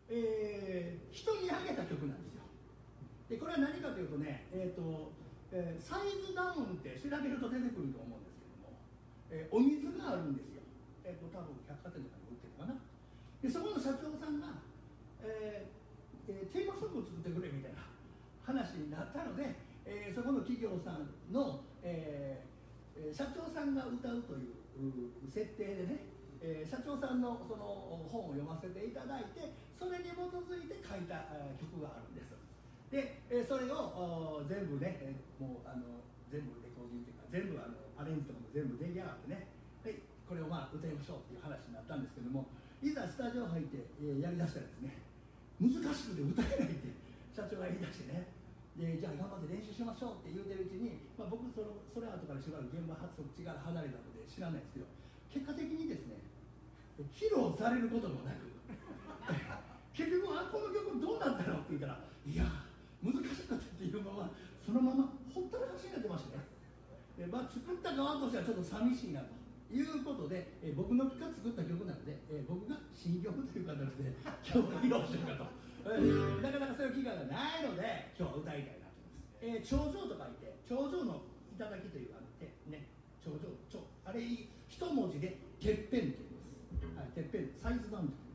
人にあげた曲なんですよ。でこれは何かというとね、サイズダウンって調べると出てくると思うんですけども、お水があるんですよ。多分百貨店とかに売ってるかな。でそこの社長さんが、テーマソングを作ってくれみたいな話になったので、そこの企業さんの、社長さんが歌うという設定でね、社長さんのその本を読ませていただいて、それに基づいて書いた曲があるんです。で、それを全部ね、もう全部レコーディングというか、全部アレンジとかも全部出来上がってね、でこれをまあ歌いましょうっていう話になったんですけども、いざスタジオ入って、やりだしたらですね、難しくて歌えないって社長が言い出してね、でじゃあ頑張って練習しましょうって言うてるうちに、僕それ後からしばらく現場そっちが離れたので知らないですけど、結果的にですね、披露されることもなく結局この曲どうなったのって言ったら、いや難しかったっていうままそのままほったらかしになってましてね。で、作った側としてはちょっと寂しいなということで、僕のが作った曲なので、僕が新曲という形で今日披露しようかと、なかなかそういう機会がないので今日は歌いたいなと思います。頂上と書いて頂上の頂きというね、頂上あれ一文字でてっぺんと言います。はい、てっぺんサイズダウンと